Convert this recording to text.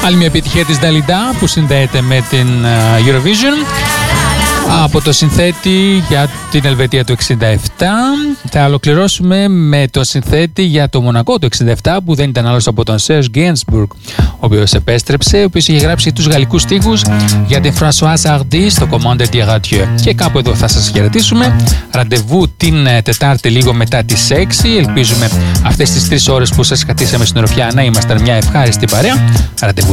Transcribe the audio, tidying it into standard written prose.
Άλλη μια επιτυχία της Dalida που συνδέεται με την Eurovision. Από το συνθέτη για την Ελβετία του 67 θα ολοκληρώσουμε με το συνθέτη για το Μονακό του 67 που δεν ήταν άλλος από τον Serge Gainsbourg, ο οποίος επέστρεψε, ο οποίος είχε γράψει τους γαλλικούς στίχους για την Françoise Hardy στο Commander de Radio. Και κάπου εδώ θα σας χαιρετήσουμε. Ραντεβού την Τετάρτη λίγο μετά τις 6. Ελπίζουμε αυτές τις 3 ώρες που σας κρατήσαμε στην οροφιά να ήμασταν μια ευχάριστη παρέα. Ραντεβού